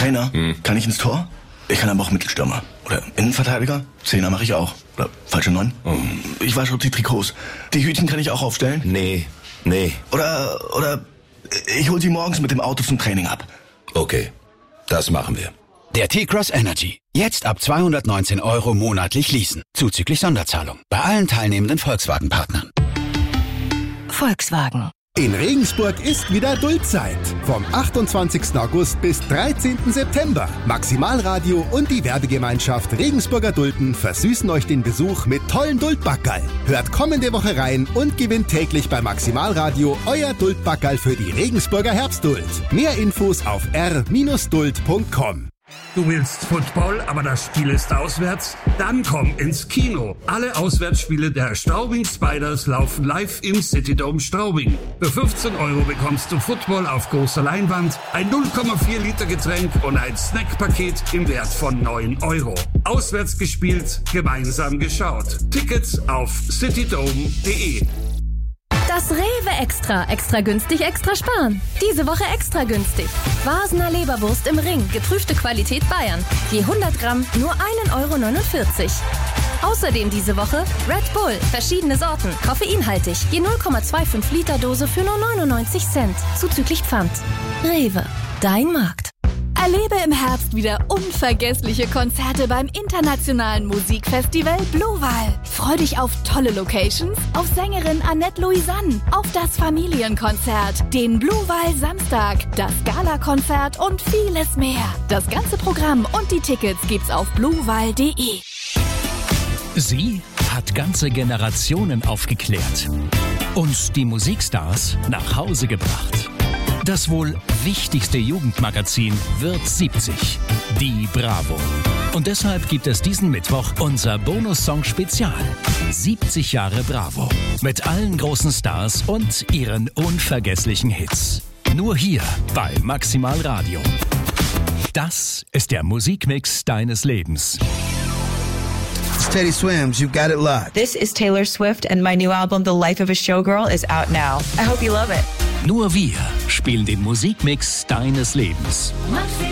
Trainer, kann ich ins Tor? Ich kann aber auch Mittelstürmer. Oder Innenverteidiger? Zehner mache ich auch. Oder falsche 9? Ich wasche die Trikots. Die Hütchen kann ich auch aufstellen? Nee. Oder ich hol sie morgens mit dem Auto zum Training ab. Okay, das machen wir. Der T-Cross Energy. Jetzt ab 219 € monatlich leasen. Zuzüglich Sonderzahlung. Bei allen teilnehmenden Volkswagen-Partnern. Volkswagen. In Regensburg ist wieder Duldzeit. Vom 28. August bis 13. September. Maximalradio und die Werbegemeinschaft Regensburger Dulden versüßen euch den Besuch mit tollen Duldbackerl. Hört kommende Woche rein und gewinnt täglich bei Maximalradio euer Duldbackerl für die Regensburger Herbstduld. Mehr Infos auf r-duld.com. Du willst Football, aber das Spiel ist auswärts? Dann komm ins Kino. Alle Auswärtsspiele der Straubing Spiders laufen live im Citydome Straubing. Für 15 € bekommst du Football auf großer Leinwand, ein 0,4 Liter Getränk und ein Snackpaket im Wert von 9 €. Auswärts gespielt, gemeinsam geschaut. Tickets auf citydome.de. Das Rewe Extra. Extra günstig, extra sparen. Diese Woche extra günstig. Vasener Leberwurst im Ring. Geprüfte Qualität Bayern. Je 100 Gramm nur 1,49 €. Außerdem diese Woche Red Bull. Verschiedene Sorten. Koffeinhaltig. Je 0,25 Liter Dose für nur 99 Cent. Zuzüglich Pfand. Rewe. Dein Markt. Erlebe im Herbst wieder unvergessliche Konzerte beim internationalen Musikfestival Bluewal. Freu dich auf tolle Locations, auf Sängerin Annette Louisanne, auf das Familienkonzert, den Bluewal Samstag, das Gala-Konzert und vieles mehr. Das ganze Programm und die Tickets gibt's auf bluewal.de. Sie hat ganze Generationen aufgeklärt und die Musikstars nach Hause gebracht. Das wohl wichtigste Jugendmagazin wird 70. Die Bravo. Und deshalb gibt es diesen Mittwoch unser Bonus-Song-Spezial. 70 Jahre Bravo. Mit allen großen Stars und ihren unvergesslichen Hits. Nur hier bei Maximal Radio. Das ist der Musikmix deines Lebens. It's Teddy Swims, You Got It Locked. This is Taylor Swift and my new album, The Life of a Showgirl, is out now. I hope you love it. Nur wir spielen den Musikmix deines Lebens. Maximal.